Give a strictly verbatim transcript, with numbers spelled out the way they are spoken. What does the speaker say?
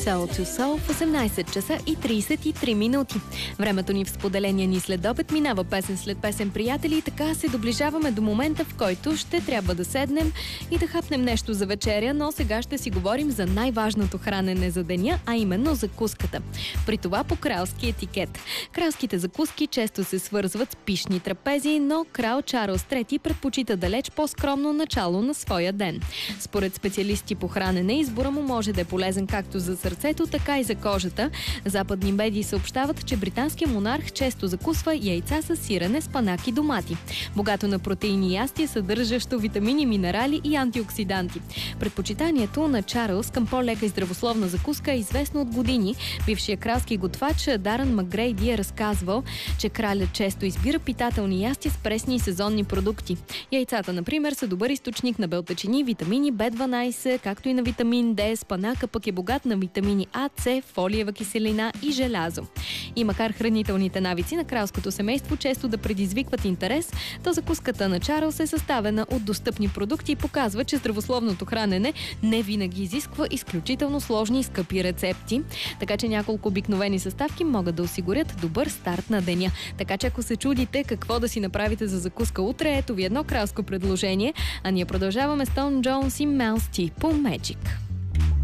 Soul to Soul в осемнайсет часа и трийсет и три минути. Времето ни в споделения ни следобед минава песен след песен, приятели, и така се доближаваме до момента, в който ще трябва да седнем и да хапнем нещо за вечеря, но сега ще си говорим за най-важното хранене за деня, а именно закуската. При това по кралски етикет. Кралските закуски често се свързват с пищни трапези, но крал Чарлз трети предпочита далеч по-скромно начало на своя ден. Според специалисти по хранене, избора му може да е полезен както за сърцето, така и за кожата. Западни медии съобщават, че британският монарх често закусва яйца с сирене, спанак и домати. Богато на протеини и ястия, съдържащо витамини, минерали и антиоксиданти. Предпочитанието на Чарлз към по-лека и здравословна закуска е известно от години. Бившият кралски готвач Дарън Макгрейди е разказвал, че кралят често избира питателни ястия с пресни и сезонни продукти. Яйцата, например, са добър източник на белтъчини, витамини Б дванайсет, както и на витамин Д. Спанака пък е богат на витамини А, С, фолиева киселина и желязо. И макар хранителните навици на кралското семейство често да предизвикват интерес, то закуската на Чарлз е съставена от достъпни продукти и показва, че здравословното хранене не винаги изисква изключително сложни и скъпи рецепти. Така че няколко обикновени съставки могат да осигурят добър старт на деня. Така че ако се чудите какво да си направите за закуска утре, ето ви едно кралско предложение, а ние продължаваме с Том Джонс и Mel C по Magic.